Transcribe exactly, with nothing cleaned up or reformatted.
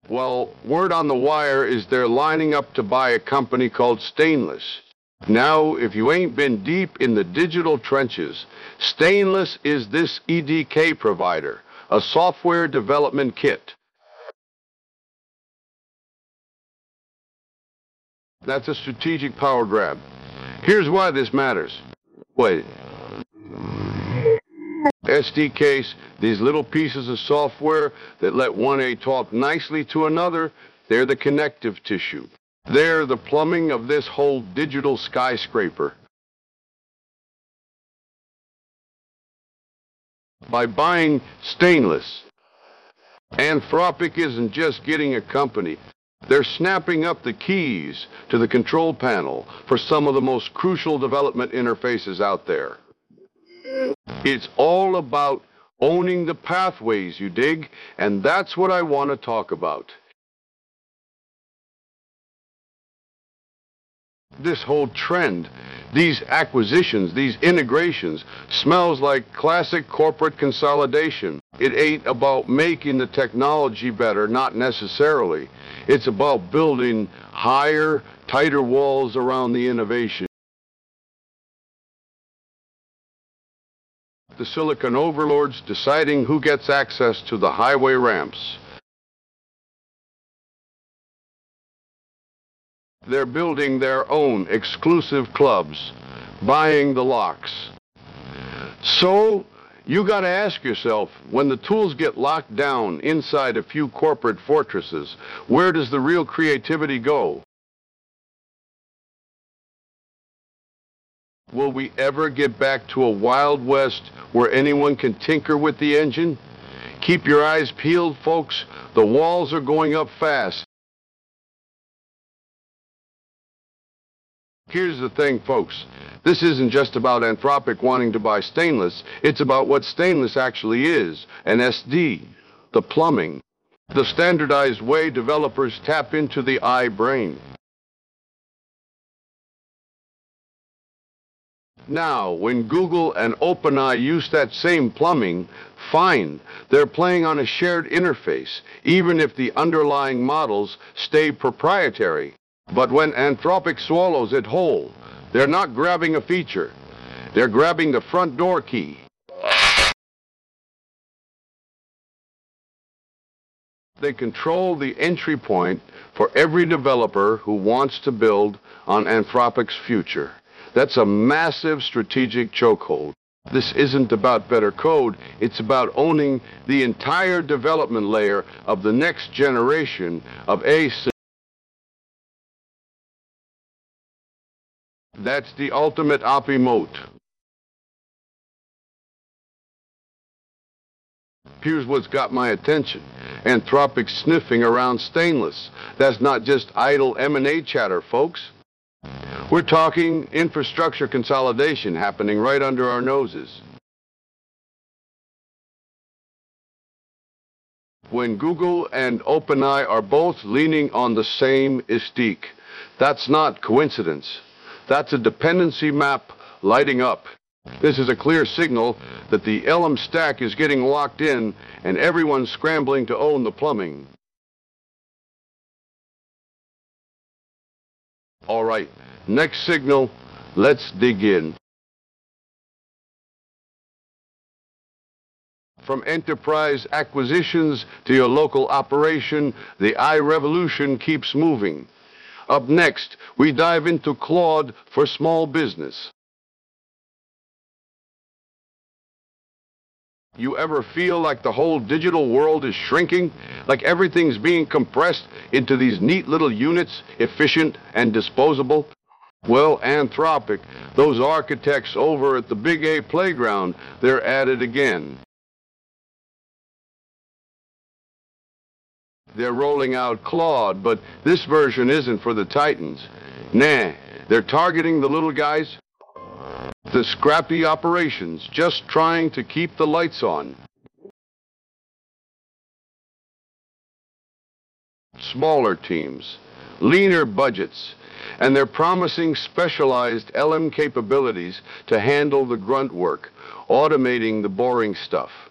Well, word on the wire is they're lining up to buy a company called Stainless. Now, if you ain't been deep in the digital trenches, Stainless is this E D K provider, a software development kit. That's a strategic power grab. Here's why this matters. Wait. S D Ks, these little pieces of software that let one A talk nicely to another, they're the connective tissue. They're the plumbing of this whole digital skyscraper. By buying Stainless, Anthropic isn't just getting a company. They're snapping up the keys to the control panel for some of the most crucial development interfaces out there. It's all about owning the pathways, you dig? And that's what I want to talk about. This whole trend, these acquisitions, these integrations, smells like classic corporate consolidation. It ain't about making the technology better, not necessarily. It's about building higher, tighter walls around the innovation. The silicon overlords deciding who gets access to the highway ramps. They're building their own exclusive clubs, buying the locks. So, you gotta ask yourself, when the tools get locked down inside a few corporate fortresses, where does the real creativity go? Will we ever get back to a Wild West where anyone can tinker with the engine? Keep your eyes peeled, folks. The walls are going up fast. Here's the thing, folks. This isn't just about Anthropic wanting to buy Stainless. It's about what Stainless actually is, an S D, the plumbing, the standardized way developers tap into the I-brain. Now, when Google and OpenAI use that same plumbing, fine, they're playing on a shared interface, even if the underlying models stay proprietary. But when Anthropic swallows it whole, they're not grabbing a feature. They're grabbing the front door key. They control the entry point for every developer who wants to build on Anthropic's future. That's a massive strategic chokehold. This isn't about better code, it's about owning the entire development layer of the next generation of A I. That's the ultimate oppie moat. Here's what's got my attention. Anthropic sniffing around Stainless. That's not just idle M and A chatter, folks. We're talking infrastructure consolidation happening right under our noses. When Google and OpenAI are both leaning on the same Istique, that's not coincidence. That's a dependency map lighting up. This is a clear signal that the Elm stack is getting locked in and everyone's scrambling to own the plumbing. All right, next signal, let's dig in. From enterprise acquisitions to your local operation, the I-revolution keeps moving. Up next, we dive into Claude for small business. You ever feel like the whole digital world is shrinking? Like everything's being compressed into these neat little units, efficient and disposable? Well, Anthropic, those architects over at the Big A playground, they're at it again. They're rolling out Claude, but this version isn't for the titans. Nah, they're targeting the little guys. The scrappy operations, just trying to keep the lights on. Smaller teams, leaner budgets, and they're promising specialized L M capabilities to handle the grunt work, automating the boring stuff.